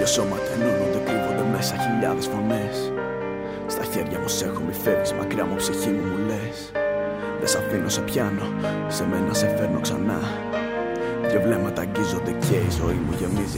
σώματα ενώνονται, κρύβονται μέσα χιλιάδες φωνές. Στα χέρια μου σ' έχω, μη φεύγεις μακριά μου, ψυχή μου, μου λες. Δεν σ' αφήνω, σε πιάνω, σε μένα σε φέρνω ξανά. Δυο βλέμματα αγγίζονται και η ζωή μου γεμίζει